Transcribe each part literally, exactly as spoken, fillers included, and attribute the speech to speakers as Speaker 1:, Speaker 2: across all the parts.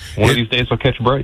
Speaker 1: One
Speaker 2: it,
Speaker 1: of these days I'll catch a break.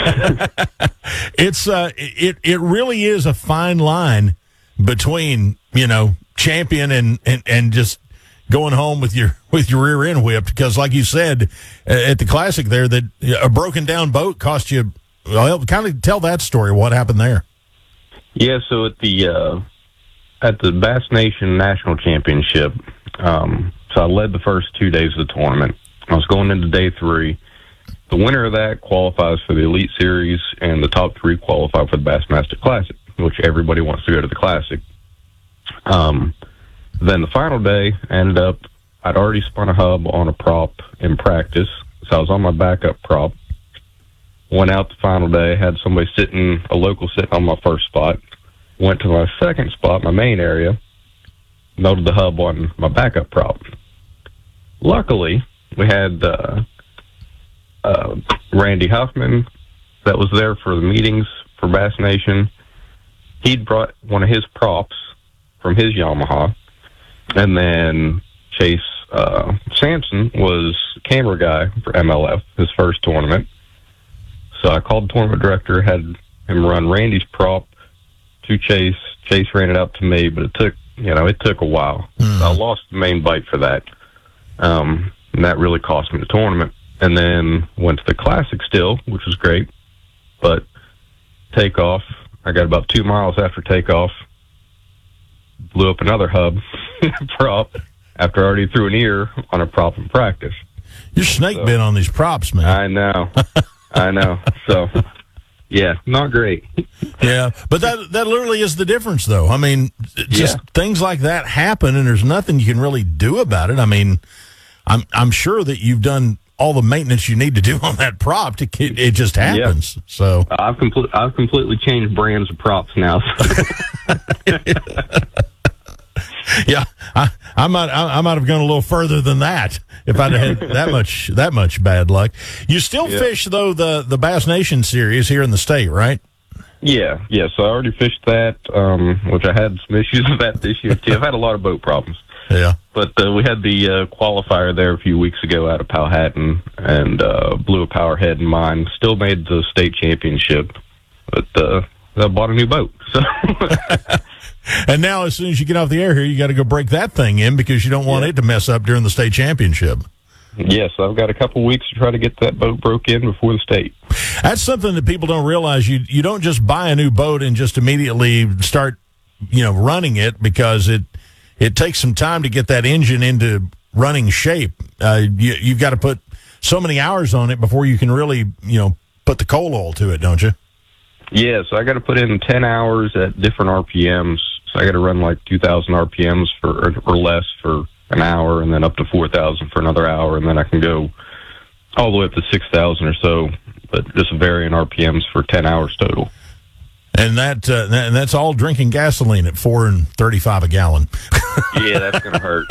Speaker 2: it's uh, it it really is a fine line between, you know, champion and, and, and just going home with your with your rear end whipped, because like you said uh, at the Classic there, that a broken down boat cost you. Well, kind of tell that story. What happened there?
Speaker 1: Yeah, so at the uh, at the Bass Nation National Championship, um, so I led the first two days of the tournament. I was going into day three. The winner of that qualifies for the Elite Series, and the top three qualify for the Bassmaster Classic, which everybody wants to go to the Classic. Um, then the final day ended up, I'd already spun a hub on a prop in practice, so I was on my backup prop. Went out the final day, had somebody sitting, a local sitting on my first spot. Went to my second spot, my main area, melted the hub on my backup prop. Luckily, we had uh, uh, Randy Huffman that was there for the meetings for Bass Nation. He'd brought one of his props from his Yamaha, and then Chase uh, Sampson was camera guy for M L F, his first tournament. So I called the tournament director, had him run Randy's prop to Chase. Chase ran it out to me, but it took, you know, it took a while. Mm. So I lost the main bite for that. Um, and that really cost me the tournament. And then went to the Classic still, which was great. But takeoff, I got about two miles after takeoff, blew up another hub prop after I already threw an ear on a prop in practice.
Speaker 2: You're snake
Speaker 1: so,
Speaker 2: bit on these props, man.
Speaker 1: I know. I know. So, yeah, not great.
Speaker 2: Yeah, but that that literally is the difference, though. I mean, just
Speaker 1: yeah.
Speaker 2: things like that happen, and there's nothing you can really do about it. I mean, I'm I'm sure that you've done all the maintenance you need to do on that prop. To it, it just happens.
Speaker 1: Yeah.
Speaker 2: So
Speaker 1: I've complete I've completely changed brands of props now.
Speaker 2: Yeah, I, I might I, I might have gone a little further than that if I'd had that much that much bad luck. You still
Speaker 1: yeah.
Speaker 2: fish though the the Bass Nation series here in the state, right?
Speaker 1: Yeah, yeah. So I already fished that, um, which I had some issues with that this year too. I've had a lot of boat problems.
Speaker 2: Yeah,
Speaker 1: but uh, we had the uh, qualifier there a few weeks ago out of Powhatan, and uh, blew a power head in mine. Still made the state championship, but uh, I bought a new boat. So.
Speaker 2: And now, as soon as you get off the air here, you got to go break that thing in because you don't want
Speaker 1: yeah.
Speaker 2: it to mess up during the state championship.
Speaker 1: Yes, I've got a couple weeks to try to get that boat broke in before the state.
Speaker 2: That's something that people don't realize. You you don't just buy a new boat and just immediately start, you know, running it, because it it takes some time to get that engine into running shape. Uh, you, you've got to put so many hours on it before you can really, you know, put the coal oil to it, don't you?
Speaker 1: Yeah, so I got to put in ten hours at different R P Ms. So I got to run like two thousand R P Ms for or, or less for an hour, and then up to four thousand for another hour, and then I can go all the way up to six thousand or so, but just varying R P Ms for ten hours total.
Speaker 2: And that, uh, that and that's all drinking gasoline at four and thirty-five a gallon.
Speaker 1: Yeah, that's going to hurt.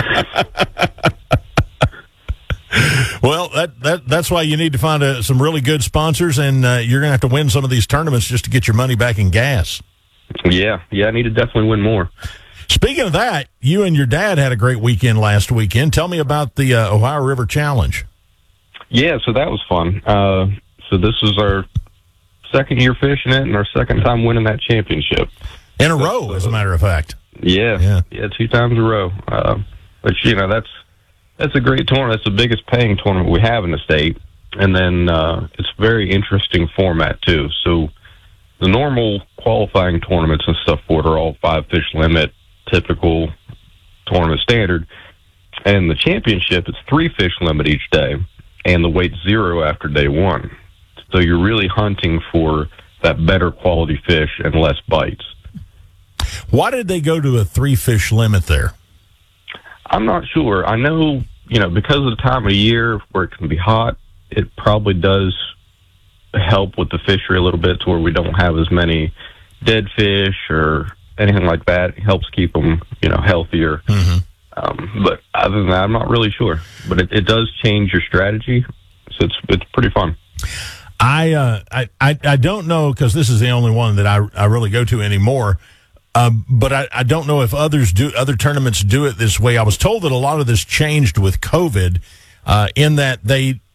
Speaker 2: Well, that, that that's why you need to find uh, some really good sponsors, and uh, you're going to have to win some of these tournaments just to get your money back in gas.
Speaker 1: Yeah, yeah, I need to definitely win more.
Speaker 2: Speaking of that, you and your dad had a great weekend last weekend. Tell me about the uh, Ohio River Challenge.
Speaker 1: Yeah, so that was fun. Uh, so this was our second year fishing it and our second time winning that championship.
Speaker 2: In a row, as a matter of fact.
Speaker 1: Yeah, yeah, yeah two times in a row. Uh, but, you know, that's that's a great tournament. That's the biggest paying tournament we have in the state. And then uh, it's a very interesting format, too. So the normal qualifying tournaments and stuff for it are all five fish limit, typical tournament standard. And the championship, it's three fish limit each day, and the weight's zero after day one. So you're really hunting for that better quality fish and less bites.
Speaker 2: Why did they go to a three fish limit there?
Speaker 1: I'm not sure. I know, you know, because of the time of year where it can be hot, it probably does help with the fishery a little bit to where we don't have as many dead fish or anything like that. It helps keep them, you know, healthier. Mm-hmm. Um, but other than that, I'm not really sure. But it, it does change your strategy, so it's it's pretty fun.
Speaker 2: I uh, I, I I don't know, because this is the only one that I I really go to anymore. Um, but I, I don't know if others do other tournaments do it this way. I was told that a lot of this changed with COVID, uh, in that they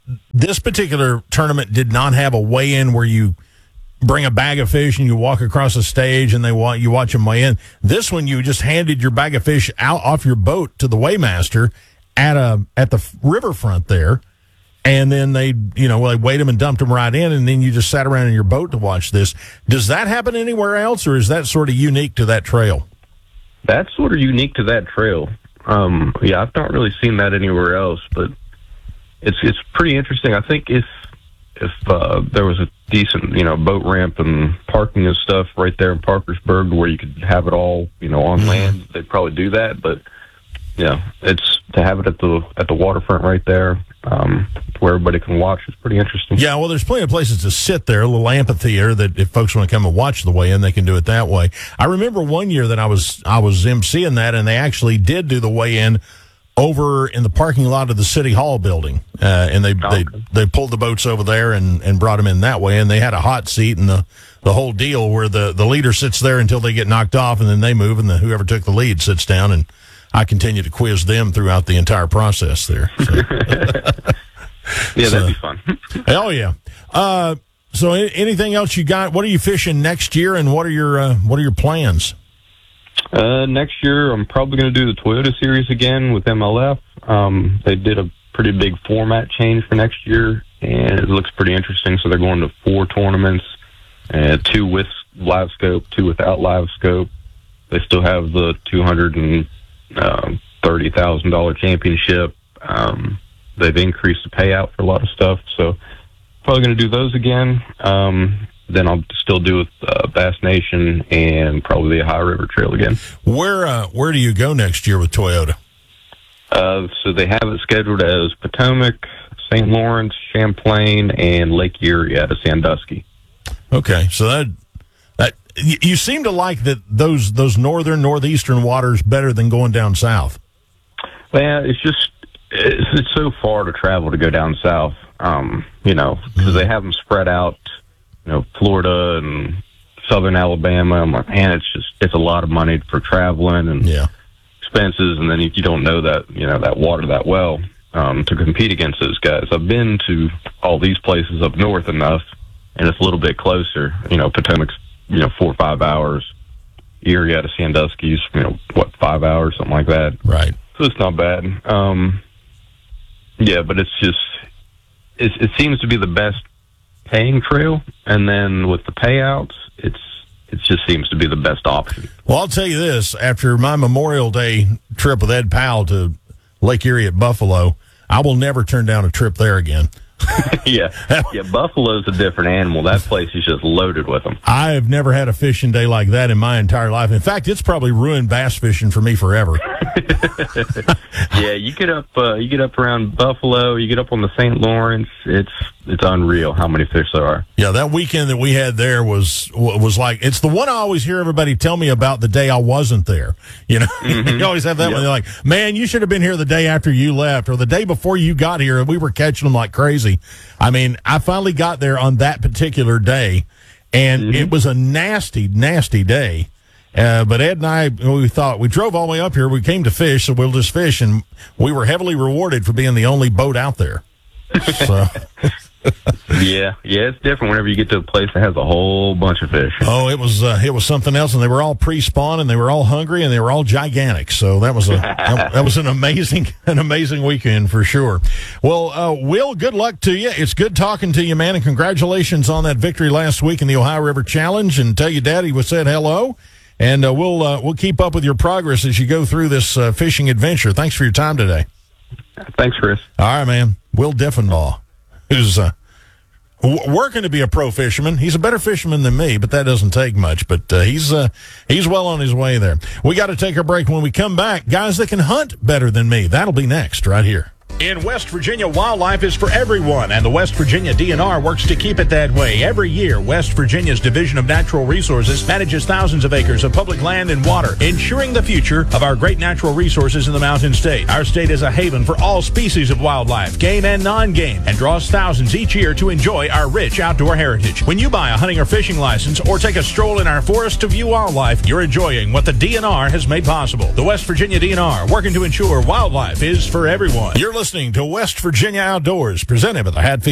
Speaker 2: this particular tournament did not have a weigh-in where you bring a bag of fish and you walk across the stage and they want you watch them weigh in. This one, you just handed your bag of fish out off your boat to the weighmaster at a at the riverfront there, and then they you know they weighed them and dumped them right in, and then you just sat around in your boat to watch this. Does that happen anywhere else, or is that sort of unique to that trail?
Speaker 1: That's sort of unique to that trail. Um, yeah, I've not really seen that anywhere else, but it's it's pretty interesting. I think if if uh, there was a decent, you know, boat ramp and parking and stuff right there in Parkersburg where you could have it all, you know, on land, they'd probably do that. But yeah, it's to have it at the at the waterfront right there, um, where everybody can watch. It's pretty interesting.
Speaker 2: Yeah, well, there's plenty of places to sit there, a little amphitheater that if folks want to come and watch the weigh-in, they can do it that way. I remember one year that I was I was emceeing that, and they actually did do the weigh-in over in the parking lot of the City Hall building, uh, and they,
Speaker 1: oh,
Speaker 2: they
Speaker 1: okay.
Speaker 2: they pulled the boats over there and, and brought them in that way, and they had a hot seat and the, the whole deal where the, the leader sits there until they get knocked off, and then they move, and the, whoever took the lead sits down, and I continue to quiz them throughout the entire process there. So.
Speaker 1: Yeah,
Speaker 2: so,
Speaker 1: that'd be fun.
Speaker 2: Oh, yeah. Uh, so anything else you got? What are you fishing next year, and what are your uh, what are your plans?
Speaker 1: Uh, next year, I'm probably going to do the Toyota Series again with M L F. Um, they did a pretty big format change for next year, and it looks pretty interesting. So they're going to four tournaments, uh, two with live scope, two without live scope. They still have the two hundred thirty thousand dollars championship. Um, they've increased the payout for a lot of stuff, so probably going to do those again. Um, then I'll still do with uh, Bass Nation and probably the Ohio River Trail again.
Speaker 2: Where uh, where do you go next year with Toyota?
Speaker 1: Uh, so they have it scheduled as Potomac, Saint Lawrence, Champlain, and Lake Erie out of Sandusky.
Speaker 2: Okay, so that that you, you seem to like that those those northern northeastern waters better than going down south.
Speaker 1: Well, it's just it's, it's so far to travel to go down south. Um, you know, because mm-hmm. they have them spread out. You know, Florida and southern Alabama. I'm like, man, it's just it's a lot of money for traveling and
Speaker 2: yeah.
Speaker 1: expenses, and then if you don't know that you know that water that well um, to compete against those guys. I've been to all these places up north enough, and it's a little bit closer. You know, Potomac's you know four or five hours. Erie out of Sandusky's you know what five hours, something like that.
Speaker 2: Right.
Speaker 1: So it's not bad. Um, yeah, but it's just it, it seems to be the best paying trail, and then with the payouts, it's it just seems to be the best option.
Speaker 2: Well, I'll tell you this: after my Memorial Day trip with Ed Powell to Lake Erie at Buffalo, I will never turn down a trip there again.
Speaker 1: yeah, yeah. Buffalo's a different animal. That place is just loaded with them.
Speaker 2: I have never had a fishing day like that in my entire life. In fact, it's probably ruined bass fishing for me forever.
Speaker 1: Yeah, you get up, uh, you get up around Buffalo, you get up on the Saint Lawrence. It's it's unreal how many fish there are.
Speaker 2: Yeah, that weekend that we had there was was like it's the one I always hear everybody tell me about the day I wasn't there. You know, mm-hmm. You always have that
Speaker 1: yep.
Speaker 2: one. They're like, "Man, you should have been here the day after you left, or the day before you got here, and we were catching them like crazy." I mean, I finally got there on that particular day, and mm-hmm. it was a nasty, nasty day. Uh, but Ed and I, we thought, we drove all the way up here. We came to fish, so we'll just fish. And we were heavily rewarded for being the only boat out there. So.
Speaker 1: yeah, yeah, it's different whenever you get to a place that has a whole bunch of fish.
Speaker 2: Oh, it was uh, it was something else, and they were all pre-spawn, and they were all hungry, and they were all gigantic. So that was a that, that was an amazing an amazing weekend for sure. Well, uh, Will, good luck to you. It's good talking to you, man, and congratulations on that victory last week in the Ohio River Challenge. And tell your daddy we said hello. And uh, we'll uh, we'll keep up with your progress as you go through this uh, fishing adventure. Thanks for your time today.
Speaker 1: Thanks, Chris.
Speaker 2: All right, man. Will Diffenbaugh, who's uh, w- working to be a pro fisherman. He's a better fisherman than me, but that doesn't take much. But uh, he's uh, he's well on his way there. We got to take a break. When we come back, guys that can hunt better than me. That'll be next right here. In West Virginia, wildlife is for everyone, and the West Virginia D N R works to keep it that way. Every year, West Virginia's Division of Natural Resources manages thousands of acres of public land and water, ensuring the future of our great natural resources in the Mountain State. Our state is a haven for all species of wildlife, game and non-game, and draws thousands each year to enjoy our rich outdoor heritage. When you buy a hunting or fishing license or take a stroll in our forest to view wildlife, you're enjoying what the D N R has made possible. The West Virginia D N R, working to ensure wildlife is for everyone. You're listening listening to West Virginia Outdoors, presented by the Hatfield